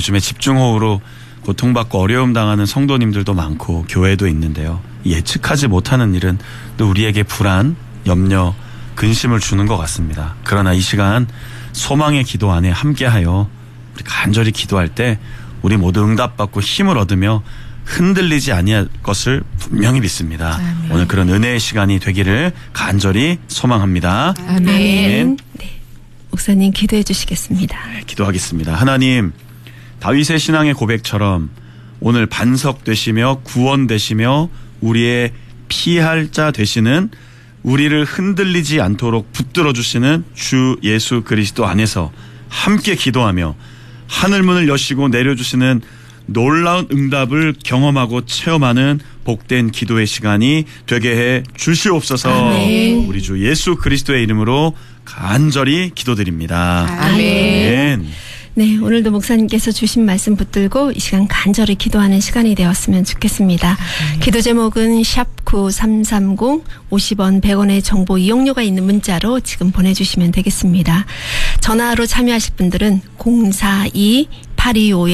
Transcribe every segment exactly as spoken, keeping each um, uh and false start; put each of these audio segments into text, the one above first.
요즘에 집중호우로 고통받고 어려움 당하는 성도님들도 많고 교회도 있는데요. 예측하지 못하는 일은 또 우리에게 불안, 염려, 근심을 주는 것 같습니다. 그러나 이 시간 소망의 기도 안에 함께하여 우리 간절히 기도할 때 우리 모두 응답받고 힘을 얻으며 흔들리지 아니할 것을 분명히 믿습니다. 아멘. 오늘 그런 은혜의 시간이 되기를 간절히 소망합니다. 아멘. 아멘. 네. 목사님 기도해 주시겠습니다. 네, 기도하겠습니다. 하나님, 다윗의 신앙의 고백처럼 오늘 반석 되시며 구원 되시며 우리의 피할 자 되시는 우리를 흔들리지 않도록 붙들어 주시는 주 예수 그리스도 안에서 함께 기도하며 하늘문을 여시고 내려주시는 놀라운 응답을 경험하고 체험하는 복된 기도의 시간이 되게 해 주시옵소서. 아멘. 우리 주 예수 그리스도의 이름으로 간절히 기도드립니다. 아멘. 아멘. 네, 오늘도 목사님께서 주신 말씀 붙들고 이 시간 간절히 기도하는 시간이 되었으면 좋겠습니다. 네. 기도 제목은 샵 구삼삼공 오십 원 백 원의 정보 이용료가 있는 문자로 지금 보내주시면 되겠습니다. 전화로 참여하실 분들은 공사이 팔이오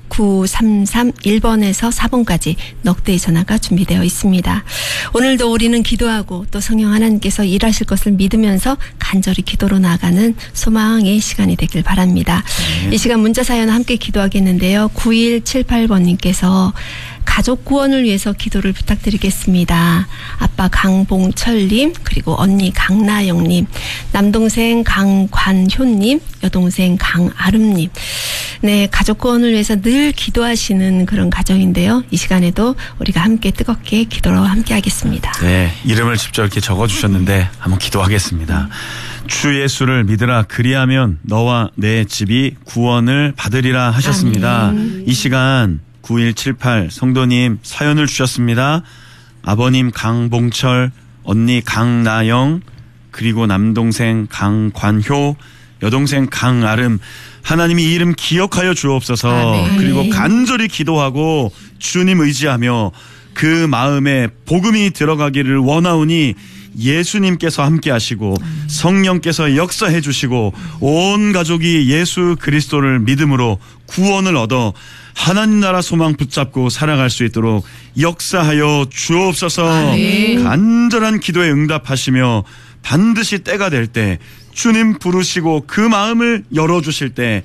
구삼삼일 번에서 사 번까지 넉 대의 전화가 준비되어 있습니다. 오늘도 우리는 기도하고 또 성령 하나님께서 일하실 것을 믿으면서 간절히 기도로 나아가는 소망의 시간이 되길 바랍니다. 네. 이 시간 문자 사연 함께 기도하겠는데요. 구일칠팔 번님께서 가족 구원을 위해서 기도를 부탁드리겠습니다. 아빠 강봉철님, 그리고 언니 강나영님, 남동생 강관효님, 여동생 강아름님. 네, 가족 구원을 위해서 늘 기도하시는 그런 가정인데요. 이 시간에도 우리가 함께 뜨겁게 기도로 함께 하겠습니다. 네, 이름을 직접 이렇게 적어주셨는데 한번 기도하겠습니다. 음. 주 예수를 믿으라 그리하면 너와 내 집이 구원을 받으리라 하셨습니다. 아멘. 이 시간 구일칠팔 성도님 사연을 주셨습니다. 아버님 강봉철, 언니 강나영, 그리고 남동생 강관효, 여동생 강아름, 하나님이 이 이름 기억하여 주옵소서. 아멘. 그리고 간절히 기도하고 주님 의지하며 그 마음에 복음이 들어가기를 원하오니 예수님께서 함께 하시고 성령께서 역사해 주시고 온 가족이 예수 그리스도를 믿음으로 구원을 얻어 하나님 나라 소망 붙잡고 살아갈 수 있도록 역사하여 주옵소서. 아멘. 간절한 기도에 응답하시며 반드시 때가 될 때 주님 부르시고 그 마음을 열어주실 때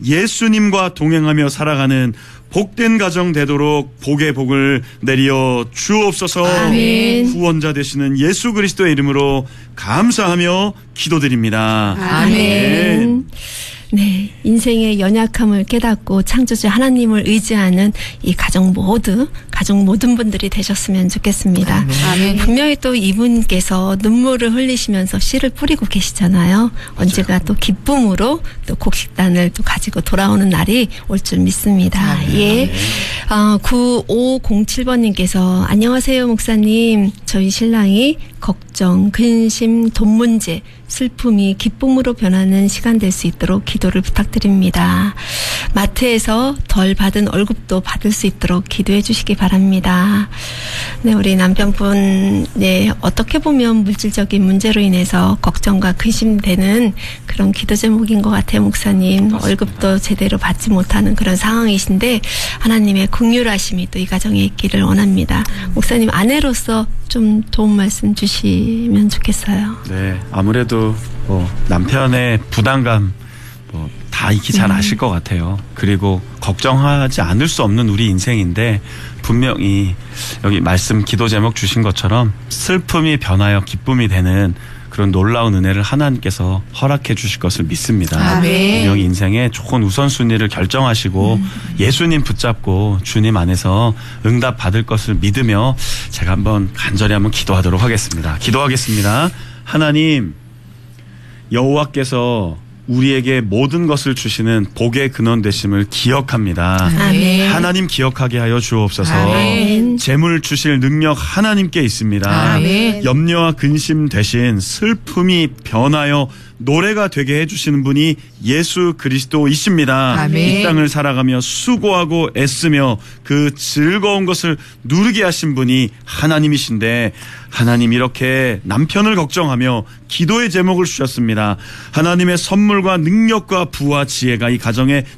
예수님과 동행하며 살아가는 복된 가정 되도록 복의 복을 내려 주옵소서. 아멘. 구원자 되시는 예수 그리스도의 이름으로 감사하며 기도드립니다. 아멘. 아멘. 네, 인생의 연약함을 깨닫고 창조주 하나님을 의지하는 이 가정 모두, 가족 모든 분들이 되셨으면 좋겠습니다. 아멘. 아멘. 분명히 또 이분께서 눈물을 흘리시면서 씨를 뿌리고 계시잖아요. 언제가 또 기쁨으로 또 곡식단을 또 가지고 돌아오는 날이 올 줄 믿습니다. 아멘. 예. 어, 구오공칠 번님께서 안녕하세요 목사님. 저희 신랑이 걱정, 근심, 돈 문제, 슬픔이 기쁨으로 변하는 시간 될 수 있도록 기도를 부탁드립니다. 마트에서 덜 받은 월급도 받을 수 있도록 기도해 주시기 바랍니다. 네, 우리 남편분, 네, 어떻게 보면 물질적인 문제로 인해서 걱정과 근심되는 그런 기도 제목인 것 같아요, 목사님. 맞습니다. 월급도 제대로 받지 못하는 그런 상황이신데 하나님의 긍휼하심이 또 이 가정에 있기를 원합니다. 목사님, 아내로서 좀 도움 말씀 주시면 좋겠어요. 네, 아무래도 뭐 남편의 부담감 뭐 다 익히 잘 아실 것 같아요. 그리고 걱정하지 않을 수 없는 우리 인생인데 분명히 여기 말씀 기도 제목 주신 것처럼 슬픔이 변하여 기쁨이 되는 그런 놀라운 은혜를 하나님께서 허락해 주실 것을 믿습니다. 아멘. 분명히 인생의 좋은 우선순위를 결정하시고 음. 예수님 붙잡고 주님 안에서 응답 받을 것을 믿으며 제가 한번 간절히 한번 기도하도록 하겠습니다. 기도하겠습니다. 하나님, 여호와께서 우리에게 모든 것을 주시는 복의 근원 되심을 기억합니다. 아멘. 하나님 기억하게 하여 주옵소서. 아멘. 재물 주실 능력 하나님께 있습니다. 아멘. 염려와 근심 대신 슬픔이 변하여 노래가 되게 해주시는 분이 예수 그리스도이십니다. 아멘. 이 땅을 살아가며 수고하고 애쓰며 그 즐거운 것을 누리게 하신 분이 하나님이신데 하나님 이렇게 남편을 걱정하며 기도의 제목을 주셨습니다. 하나님의 선물과 능력과 부와 지혜가 이 가정에